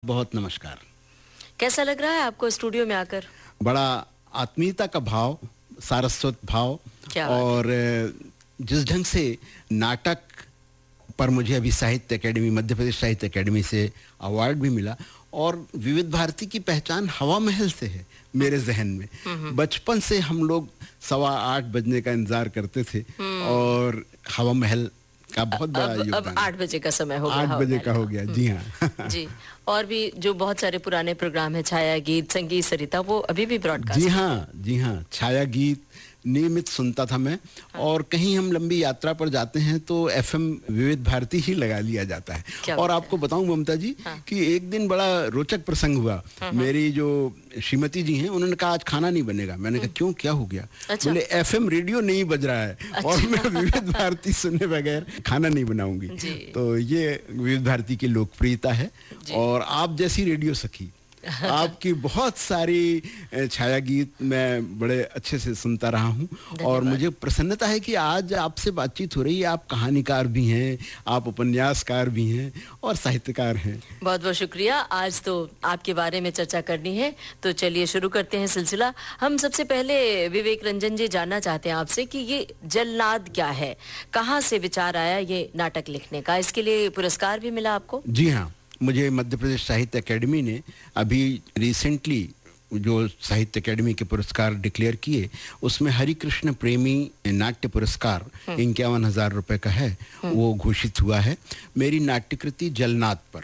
बहुत नमस्कार। कैसा लग रहा है आपको स्टूडियो में आकर? बड़ा आत्मीयता का भाव, सारस्वत भाव, क्या बात और जिस ढंग से नाटक पर मुझे अभी साहित्य अकेडमी, मध्य प्रदेश साहित्य अकेडमी से अवार्ड भी मिला, और विविध भारती की पहचान हवा महल से है मेरे जहन में। बचपन से हम लोग 8:15 बजने का इंतजार करते थे, और हवा महल का बहुत बड़ा योगदान। अब 8 बजे का समय हो गया। 8 बजे का हो गया, जी हाँ। जी, और भी जो बहुत सारे पुराने प्रोग्राम है, छाया गीत, संगीत सरिता, वो अभी भी ब्रॉडकास्ट। जी हाँ, छाया गीत नियमित सुनता था मैं। और कहीं हम लंबी यात्रा पर जाते हैं तो एफएम विविध भारती ही लगा लिया जाता है। और आपको बताऊं ममता जी, कि एक दिन बड़ा रोचक प्रसंग हुआ। मेरी जो श्रीमती जी हैं, उन्होंने कहा आज खाना नहीं बनेगा। मैंने कहा क्यों, क्या हो गया? अच्छा। बोले एफएम रेडियो नहीं बज रहा है। अच्छा। और मैं विविध भारती सुने बगैर खाना नहीं बनाऊंगी। तो ये विविध भारती की लोकप्रियता है। और आप जैसी रेडियो सखी, आपकी बहुत सारी छाया गीत मैं बड़े अच्छे से सुनता रहा हूँ, और मुझे प्रसन्नता है कि आज आपसे बातचीत हो रही है। आप कहानीकार भी हैं, आप उपन्यासकार भी हैं, और साहित्यकार हैं। बहुत बहुत शुक्रिया। आज तो आपके बारे में चर्चा करनी है, तो चलिए शुरू करते हैं सिलसिला। हम सबसे पहले विवेक रंजन जी जानना चाहते हैं आपसे कि ये जलनाद क्या है, कहाँ से विचार आया ये नाटक लिखने का? इसके लिए पुरस्कार भी मिला आपको? जी हाँ, मुझे मध्य प्रदेश साहित्य अकेडमी ने अभी रिसेंटली जो साहित्य अकेडमी के पुरस्कार डिक्लेयर किए, उसमें हरिकृष्ण प्रेमी नाट्य पुरस्कार 51,000 रुपए का है, वो घोषित हुआ है मेरी नाट्यकृति जलनाद पर।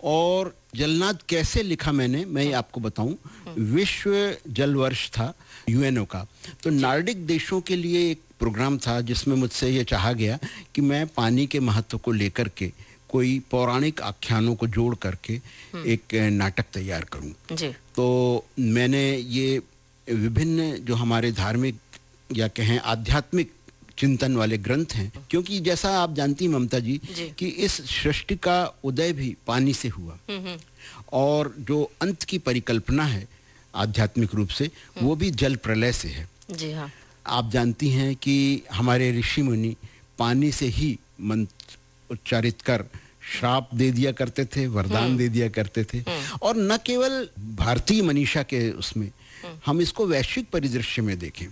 और जलनाद कैसे लिखा मैंने, मैं आपको बताऊं। विश्व जल वर्ष था यूएनओ का, तो नार्डिक देशों के लिए एक प्रोग्राम था जिसमें मुझसे ये चाहा गया कि मैं पानी के महत्व को लेकर के कोई पौराणिक आख्यानों को जोड़ करके एक नाटक तैयार करूं। जी। तो मैंने ये विभिन्न जो हमारे धार्मिक या कहें आध्यात्मिक चिंतन वाले ग्रंथ हैं, क्योंकि जैसा आप जानती ममता जी कि इस सृष्टि का उदय भी पानी से हुआ, और जो अंत की परिकल्पना है आध्यात्मिक रूप से, वो भी जल प्रलय से है। जी हाँ। आप जानती हैं कि हमारे ऋषि मुनि पानी से ही मंत्र उच्चारित कर श्राप दे दिया करते थे, वरदान दे दिया करते थे। और न केवल भारतीय मनीषा के उसमें, हम इसको वैश्विक परिदृश्य में देखें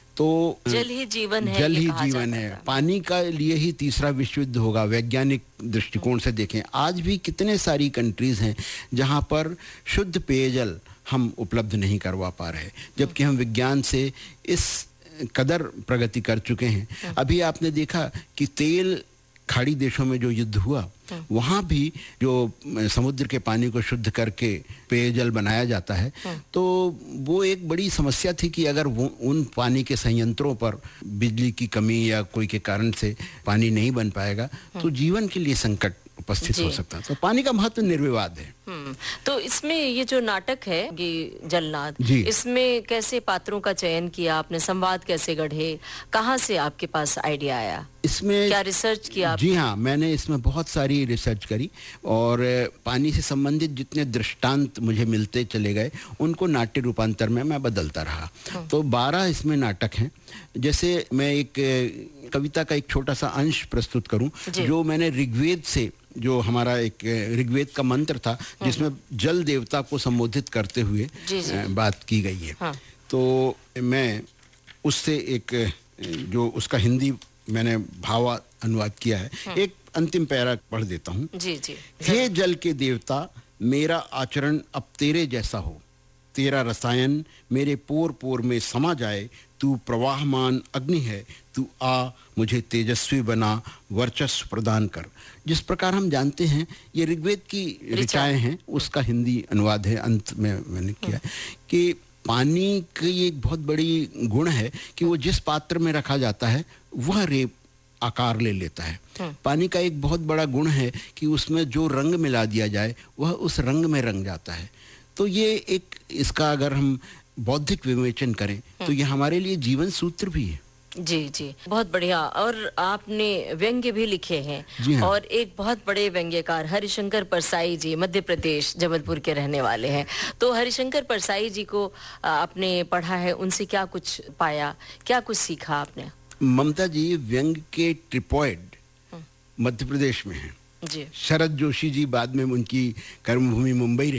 तो जल ही जीवन है, जल ही जीवन है। पानी का लिए ही तीसरा विश्व युद्ध होगा। वैज्ञानिक दृष्टिकोण से देखें, आज भी कितने सारी कंट्रीज हैं जहां पर शुद्ध पेयजल हम उपलब्ध नहीं करवा पा रहे, जबकि हम विज्ञान से इस कदर प्रगति कर चुके हैं। अभी आपने देखा कि तेल खाड़ी देशों में जो युद्ध हुआ, वहां भी जो समुद्र के पानी को शुद्ध करके पेयजल बनाया जाता है, तो वो एक बड़ी समस्या थी कि अगर वो उन पानी के संयंत्रों पर बिजली की कमी या कोई के कारण से पानी नहीं बन पाएगा, तो जीवन के लिए संकट उपस्थित हो सकता। तो पानी का महत्व निर्विवाद है। तो इसमें ये जो नाटक है ये जलनाद, इसमें कैसे पात्रों का चयन किया आपने, संवाद कैसे गढ़े, कहाँ से आपके पास आइडिया आया? इसमें क्या रिसर्च किया आपने? जी हाँ, मैंने इसमें बहुत सारी रिसर्च करी, और पानी से संबंधित जितने दृष्टांत मुझे मिलते चले गए, उनको नाट्य रूपांतर में मैं बदलता रहा। तो 12 इसमें नाटक हैं। जैसे मैं एक कविता का एक छोटा सा अंश प्रस्तुत करूं, जो मैंने ऋग्वेद से, जो हमारा एक ऋग्वेद का मंत्र था जिसमें जल देवता को संबोधित करते हुए बात की गई है। तो मैं उससे एक जो उसका हिंदी मैंने भावा अनुवाद किया है, एक अंतिम पैरा पढ़ देता हूँ। हे जल के देवता, मेरा आचरण अब तेरे जैसा हो, तेरा रसायन मेरे पोर पोर में समा जाए, तू प्रवाहमान अग्नि है, तू आ मुझे तेजस्वी बना, वर्चस्व प्रदान कर। जिस प्रकार हम जानते हैं ये ऋग्वेद की ऋचाएं हैं, उसका हिंदी अनुवाद है, अंत में मैंने किया कि पानी की एक बहुत बड़ी गुण है कि वो जिस पात्र में रखा जाता है वह रेप आकार ले लेता है। पानी का एक बहुत बड़ा गुण है कि उसमें जो रंग मिला दिया जाए वह उस रंग में रंग जाता है। तो ये एक, इसका अगर हम बौद्धिक विवेचन करें तो ये हमारे लिए जीवन सूत्र भी है। जी जी, बहुत बढ़िया। और आपने व्यंग्य भी लिखे हैं। हाँ। और एक बहुत बड़े व्यंग्यकार हरिशंकर परसाई जी मध्य प्रदेश जबलपुर के रहने वाले हैं। तो हरिशंकर परसाई जी को आपने पढ़ा है, उनसे क्या कुछ पाया, क्या कुछ सीखा आपने? ममता जी, व्यंग्य के ट्रिपॉइड मध्य प्रदेश में हैं। जी। शरद जोशी जी बाद में उनकी कर्मभूमि मुंबई